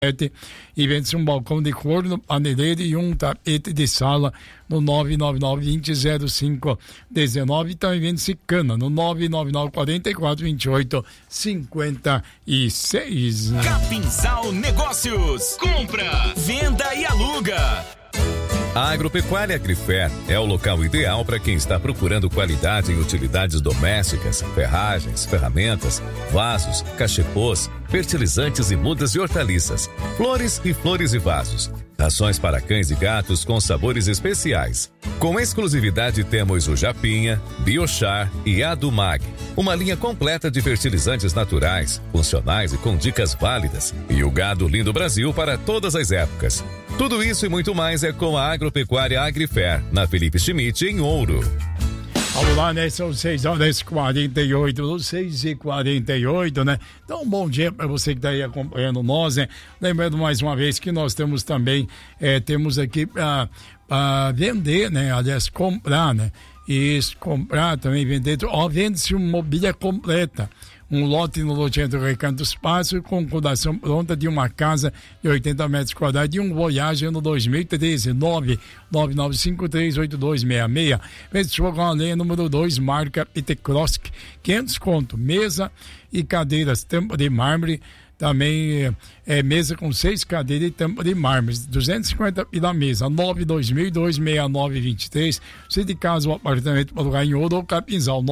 e vende-se um balcão de forno, paneleira e um tapete de sala no 999-2005-19 e também vende-se cana no 999-44-28-56. Capinzal Negócios, compra, venda e aluga. A Agropecuária Agrifer é o local ideal para quem está procurando qualidade em utilidades domésticas, ferragens, ferramentas, vasos, cachepôs, fertilizantes e mudas de hortaliças, flores e vasos. Rações para cães e gatos com sabores especiais. Com exclusividade temos o Japinha, Biochar e Adumag. Uma linha completa de fertilizantes naturais, funcionais e com dicas válidas. E o gado Lindo Brasil para todas as épocas. Tudo isso e muito mais é com a Agropecuária Agrifer, na Felipe Schmidt, em Ouro. Vamos lá, né? São 6h48, 6h48, né? Então, um bom dia para você que está aí acompanhando nós, né? Lembrando mais uma vez que nós temos também, temos aqui para vender, né? Aliás, comprar, né? Isso, comprar também, vender. Vende-se uma mobília completa. Um lote no loteamento do Recanto dos Passos com fundação pronta de uma casa de 80 metros quadrados e um Voyage ano 2013, 999538266. Vende fogão a lenha número 2, marca Pitecrosk, 500 conto, mesa e cadeiras, tampa de mármore, também mesa com 6 cadeiras e tampa de mármore, 250 pela mesa, 920026923. Se de casa ou apartamento para lugar em Ouro ou Capinzal,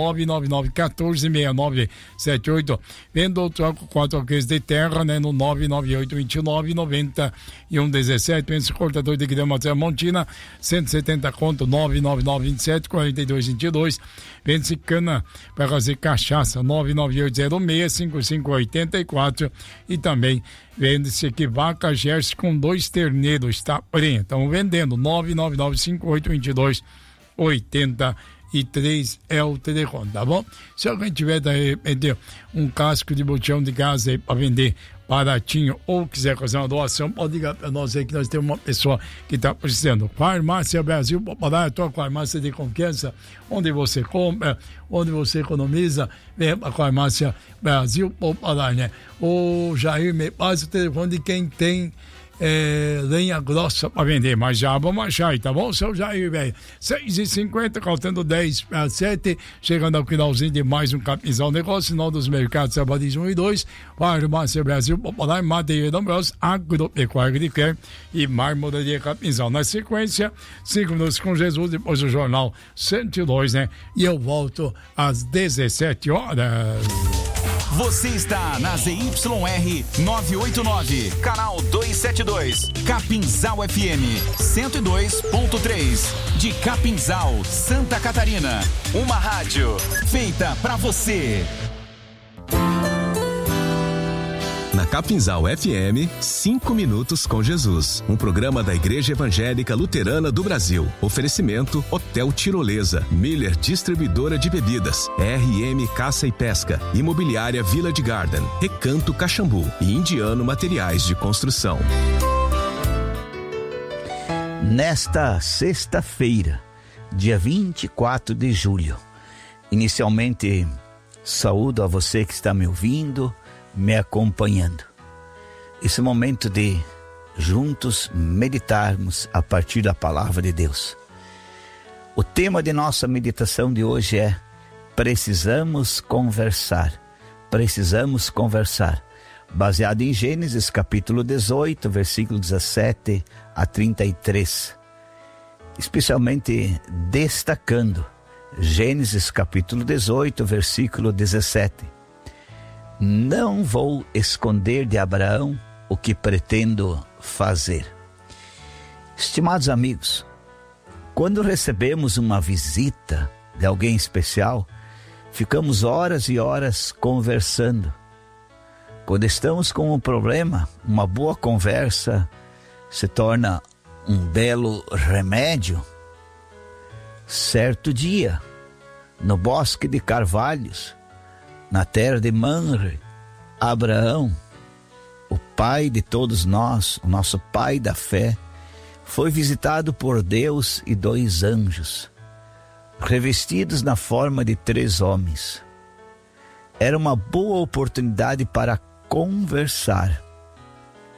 999146978. Vendo ou troco 4 alqueires de terra, né, no 998299117. Vende-se cortador de grama Tramontina, 170 conto, 999274222. Vende-se cana para fazer cachaça, 998065584. E também vende-se aqui vaca Gerson com 2 terneiros, está prenha. Estamos vendendo 999582283 é o telefone, tá bom? Se alguém tiver de repente um casco de botão de gás aí para vender baratinho ou quiser fazer uma doação, pode ligar para nós aí que nós temos uma pessoa que está precisando. Farmácia Brasil Popular, a tua farmácia de confiança, onde você compra, onde você economiza, vem para a Farmácia Brasil Popular, né? O Jair me passa o telefone de quem tem lenha grossa para vender, mas já vamos achar aí, tá bom, seu Jair, velho? 6h50, faltando 10 para 7, chegando ao finalzinho de mais um Capinzal Negócio, final dos mercados, sábados 1 e 2, Farmácia Brasil Popular, Madeira Dombrós, Agropecuária Agrifer e Marmoraria Capinzal. Na sequência, 5 minutos com Jesus, depois o Jornal 102, né? E eu volto às 17 horas. Você está na ZYR 989, canal 272, Capinzal FM 102.3, de Capinzal, Santa Catarina. Uma rádio feita pra você. Na Capinzal FM, 5 minutos com Jesus. Um programa da Igreja Evangélica Luterana do Brasil. Oferecimento Hotel Tirolesa, Miller Distribuidora de Bebidas, RM Caça e Pesca, Imobiliária Village Garden, Recanto Caxambu e Indiano Materiais de Construção. Nesta sexta-feira, dia 24 de julho, inicialmente saúdo a você que está me ouvindo, me acompanhando. Esse momento de juntos meditarmos a partir da palavra de Deus. O tema de nossa meditação de hoje é: precisamos conversar. Precisamos conversar. Baseado em Gênesis capítulo 18, versículo 17 a 33. Especialmente destacando Gênesis capítulo 18, versículo 17. Não vou esconder de Abraão o que pretendo fazer. Estimados amigos, quando recebemos uma visita de alguém especial, ficamos horas e horas conversando. Quando estamos com um problema, uma boa conversa se torna um belo remédio. Certo dia, no bosque de carvalhos, na terra de Manre, Abraão, o pai de todos nós, o nosso pai da fé, foi visitado por Deus e 2 anjos, revestidos na forma de 3 homens. Era uma boa oportunidade para conversar.